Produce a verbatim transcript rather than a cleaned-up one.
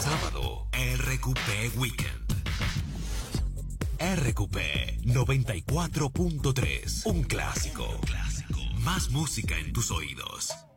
sábado, R Q P Weekend. R Q P noventa y cuatro punto tres. Un clásico. Más música en tus oídos.